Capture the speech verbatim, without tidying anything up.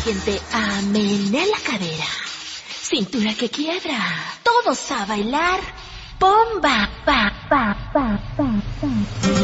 siente amén en la cadera. Cintura que quiebra. Todos a bailar. Bomba, pa, pa, pa, pa, pa.